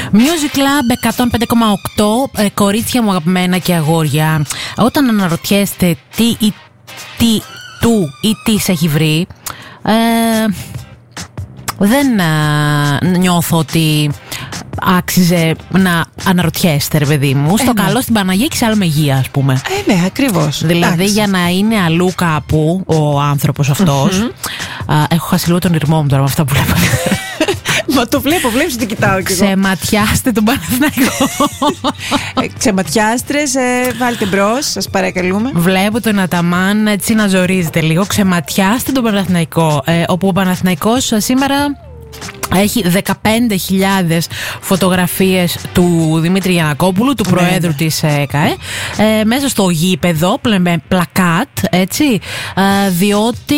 Music Club 105,8. Κορίτσια μου αγαπημένα και αγόρια, όταν αναρωτιέστε τι σε έχει βρει, δεν νιώθω ότι άξιζε να αναρωτιέστε, ρε παιδί μου. Στο καλό, στην Παναγία και σε άλλη μεγεία, ας πούμε. Ναι, ακριβώς. Δηλαδή, εντάξει, για να είναι αλλού κάπου ο άνθρωπος αυτός. Έχω χάσει λίγο τον ηρμό μου τώρα με αυτά που βλέπω. Μα το βλέπεις ότι κοιτάω κι εγώ. Ξεματιάστε τον Παναθηναϊκό. Ξεματιάστρες, βάλτε μπρος, σας παρακαλούμε. Βλέπω τον Αταμάν έτσι να ζορίζεται λίγο. Ξεματιάστε τον Παναθηναϊκό. Όπου ο Παναθηναϊκός σήμερα έχει 15.000 φωτογραφίες του Δημήτρη Γιαννακόπουλου, του Προέδρου της ΕΚΑΕ, μέσα στο γήπεδο, με πλακάτ, έτσι, διότι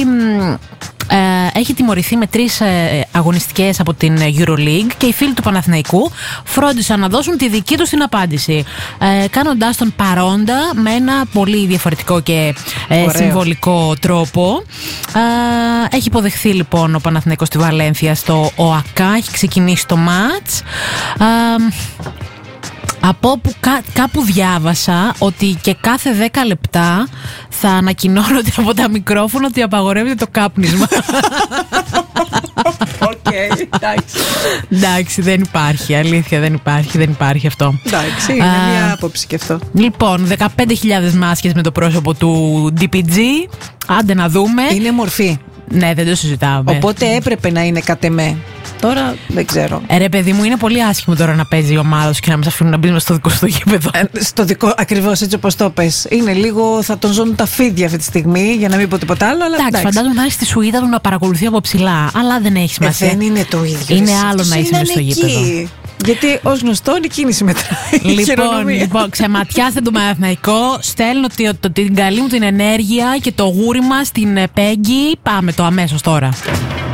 έχει τιμωρηθεί με 3 αγωνιστικές από την EuroLeague και οι φίλοι του Παναθηναϊκού φρόντισαν να δώσουν τη δική τους την απάντηση, κάνοντάς τον παρόντα με ένα πολύ διαφορετικό και συμβολικό τρόπο. Έχει υποδεχθεί λοιπόν ο Παναθηναϊκός στη Βαλένθια στο ΟΑΚΑ, έχει ξεκινήσει το μάτς. Από όπου κάπου διάβασα ότι και κάθε 10 λεπτά θα ανακοινώνονται από τα μικρόφωνα ότι απαγορεύεται το κάπνισμα. Εντάξει, δεν υπάρχει. Αλήθεια, δεν υπάρχει αυτό. Εντάξει, είναι μια άποψη και αυτό. Λοιπόν, 15.000 μάσκες με το πρόσωπο του DPG. Άντε να δούμε. Είναι μορφή. Ναι, δεν το συζητάμε. Οπότε έπρεπε να είναι κατ' εμέ. Τώρα δεν ξέρω. Ρε παιδί μου, είναι πολύ άσχημο τώρα να παίζει η ομάδα σου και να μας αφήνουν να μπούμε στο δικό σου γήπεδο. Στο δικό, ακριβώς έτσι όπως το πες. Είναι λίγο, θα τον ζώνουν τα φίδια αυτή τη στιγμή, για να μην πω τίποτα άλλο. Αλλά εντάξει, φαντάζομαι να είσαι στη σουίτα του να παρακολουθεί από ψηλά. Αλλά δεν έχει σημασία. Δεν είναι το ίδιο. Είναι άλλο να είσαι στο γήπεδο. Γιατί ως γνωστό η κίνηση μετράει. Λοιπόν, ξεματιάστε τον Παναθηναϊκό. Στέλνω την καλή μου την ενέργεια και το γούρι μας στην Πέγγι. Πάμε το αμέσως τώρα.